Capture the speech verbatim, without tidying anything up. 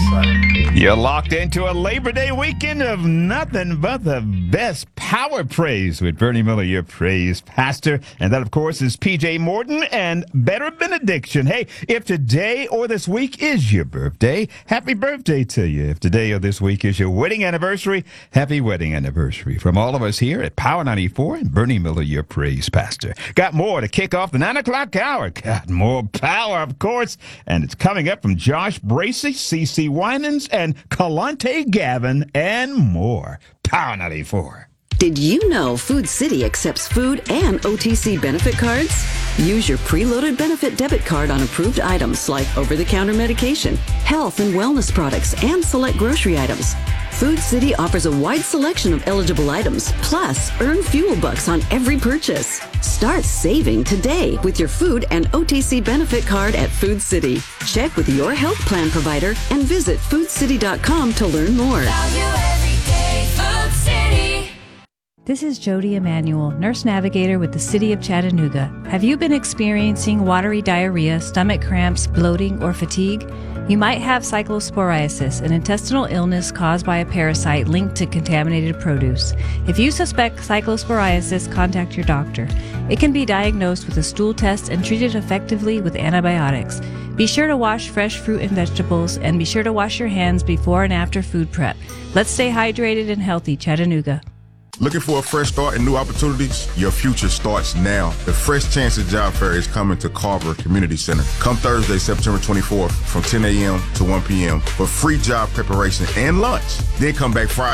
You're locked into a Labor Day weekend of nothing but the best power praise with Bernie Miller, your praise pastor. And that, of course, is P J Morton and Better Benediction. Hey, if today or this week is your birthday, happy birthday to you. If today or this week is your wedding anniversary, happy wedding anniversary. From all of us here at Power ninety-four and Bernie Miller, your praise pastor. Got more to kick off the nine o'clock hour. Got more power, of course. And it's coming up from Josh Bracey, C C Winans, and Kalante Gavin, and more. Power ninety-four. Did you know Food City accepts food and O T C benefit cards? Use your preloaded benefit debit card on approved items like over-the-counter medication, health and wellness products, and select grocery items. Food City offers a wide selection of eligible items, plus earn fuel bucks on every purchase. Start saving today with your food and O T C benefit card at Food City. Check with your health plan provider and visit food city dot com to learn more. This is Jody Emanuel, nurse navigator with the City of Chattanooga. Have you been experiencing watery diarrhea, stomach cramps, bloating, or fatigue? You might have cyclosporiasis, an intestinal illness caused by a parasite linked to contaminated produce. If you suspect cyclosporiasis, contact your doctor. It can be diagnosed with a stool test and treated effectively with antibiotics. Be sure to wash fresh fruit and vegetables, and be sure to wash your hands before and after food prep. Let's stay hydrated and healthy, Chattanooga. Looking for a fresh start and new opportunities? Your future starts now. The Fresh Chances Job Fair is coming to Carver Community Center. Come Thursday, September twenty-fourth from ten a.m. to one p.m. for free job preparation and lunch. Then come back Friday